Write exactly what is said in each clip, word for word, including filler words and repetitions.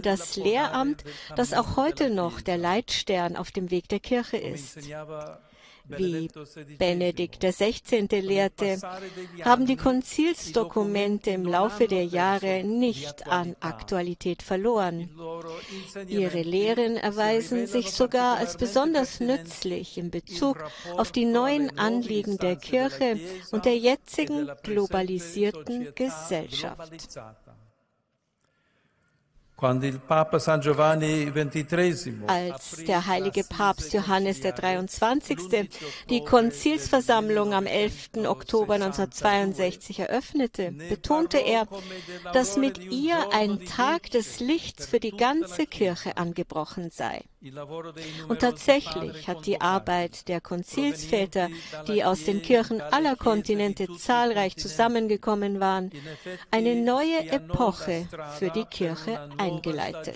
und das Lehramt, das auch heute noch der Leitstern auf dem Weg der Kirche ist. Wie Benedikt der Sechzehnte lehrte, haben die Konzilsdokumente im Laufe der Jahre nicht an Aktualität verloren. Ihre Lehren erweisen sich sogar als besonders nützlich in Bezug auf die neuen Anliegen der Kirche und der jetzigen globalisierten Gesellschaft. Als der heilige Papst Johannes der Dreiundzwanzigste die Konzilsversammlung am elften Oktober neunzehnhundertzweiundsechzig eröffnete, betonte er, dass mit ihr ein Tag des Lichts für die ganze Kirche angebrochen sei. Und tatsächlich hat die Arbeit der Konzilsväter, die aus den Kirchen aller Kontinente zahlreich zusammengekommen waren, eine neue Epoche für die Kirche eingeleitet.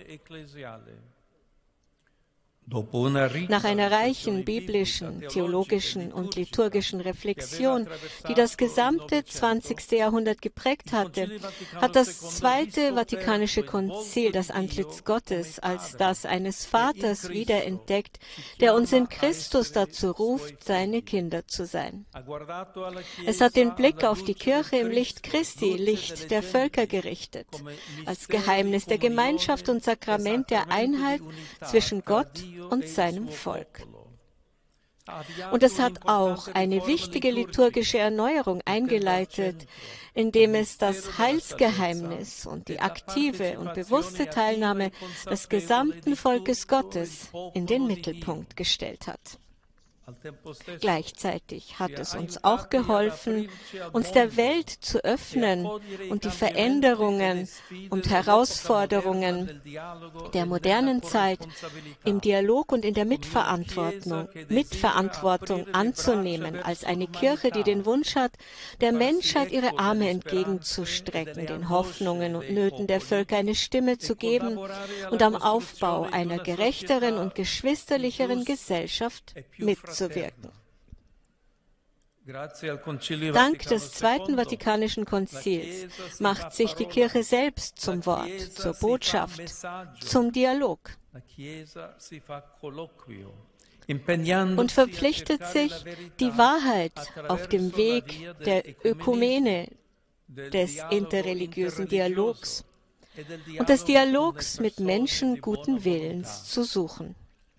Nach einer reichen biblischen, theologischen und liturgischen Reflexion, die das gesamte zwanzigste Jahrhundert geprägt hatte, hat das Zweite Vatikanische Konzil das Antlitz Gottes als das eines Vaters wiederentdeckt, der uns in Christus dazu ruft, seine Kinder zu sein. Es hat den Blick auf die Kirche im Licht Christi, Licht der Völker gerichtet, als Geheimnis der Gemeinschaft und Sakrament der Einheit zwischen Gott und seinem Volk. Und es hat auch eine wichtige liturgische Erneuerung eingeleitet, indem es das Heilsgeheimnis und die aktive und bewusste Teilnahme des gesamten Volkes Gottes in den Mittelpunkt gestellt hat. Gleichzeitig hat es uns auch geholfen, uns der Welt zu öffnen und die Veränderungen und Herausforderungen der modernen Zeit im Dialog und in der Mitverantwortung, Mitverantwortung anzunehmen, als eine Kirche, die den Wunsch hat, der Menschheit ihre Arme entgegenzustrecken, den Hoffnungen und Nöten der Völker eine Stimme zu geben und am Aufbau einer gerechteren und geschwisterlicheren Gesellschaft mitzuwirken. Wirken. Dank des Zweiten Vatikanischen Konzils macht sich die Kirche selbst zum Wort, zur Botschaft, zum Dialog und verpflichtet sich, die Wahrheit auf dem Weg der Ökumene, des interreligiösen Dialogs und des Dialogs mit Menschen guten Willens zu suchen.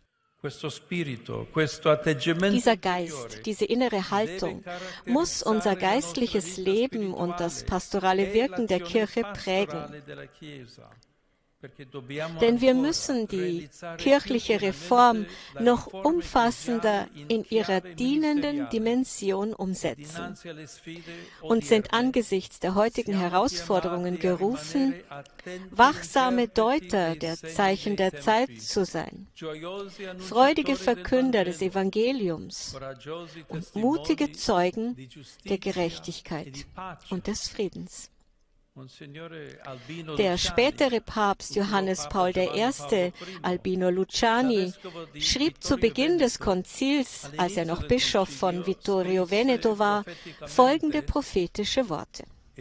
Dieser Geist, diese innere Haltung muss unser geistliches Leben und das pastorale Wirken der Kirche prägen. Denn wir müssen die kirchliche Reform noch umfassender in ihrer dienenden Dimension umsetzen und sind angesichts der heutigen Herausforderungen gerufen, wachsame Deuter der Zeichen der Zeit zu sein, freudige Verkünder des Evangeliums und mutige Zeugen der Gerechtigkeit und des Friedens. Der spätere Papst Johannes Paul der Erste, Albino Luciani, schrieb zu Beginn des Konzils, als er noch Bischof von Vittorio Veneto war, folgende prophetische Worte.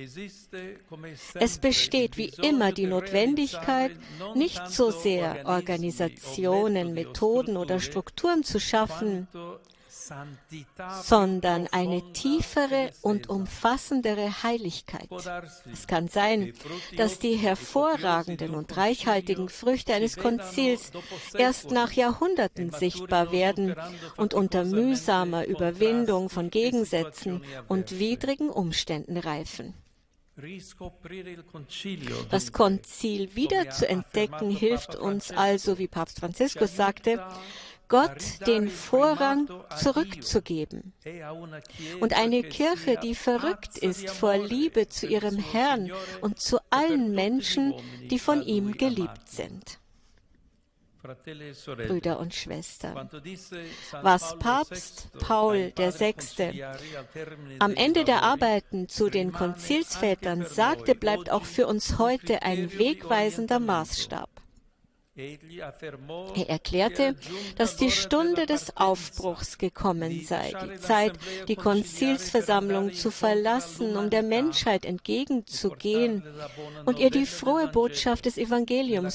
Es besteht wie immer die Notwendigkeit, nicht so sehr Organisationen, Methoden oder Strukturen zu schaffen, sondern eine tiefere und umfassendere Heiligkeit. Es kann sein, dass die hervorragenden und reichhaltigen Früchte eines Konzils erst nach Jahrhunderten sichtbar werden und unter mühsamer Überwindung von Gegensätzen und widrigen Umständen reifen. Das Konzil wieder zu entdecken hilft uns also, wie Papst Franziskus sagte, Gott den Vorrang zurückzugeben. Und eine Kirche, die verrückt ist vor Liebe zu ihrem Herrn und zu allen Menschen, die von ihm geliebt sind. Brüder und Schwestern, was Papst Paul der Sechste am Ende der Arbeiten zu den Konzilsvätern sagte, bleibt auch für uns heute ein wegweisender Maßstab. Er erklärte, dass die Stunde des Aufbruchs gekommen sei, die Zeit, die Konzilsversammlung zu verlassen, um der Menschheit entgegenzugehen und ihr die frohe Botschaft des Evangeliums